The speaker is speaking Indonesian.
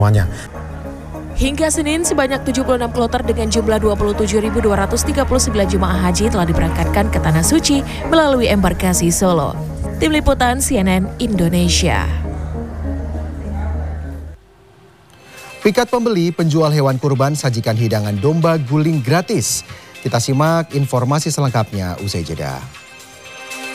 semuanya. Hingga Senin, sebanyak 76 kloter dengan jumlah 27.239 jemaah haji telah diberangkatkan ke Tanah Suci melalui embarkasi Solo. Tim Liputan CNN Indonesia. Pikat pembeli penjual hewan kurban sajikan hidangan domba guling gratis. Kita simak informasi selengkapnya usai jeda.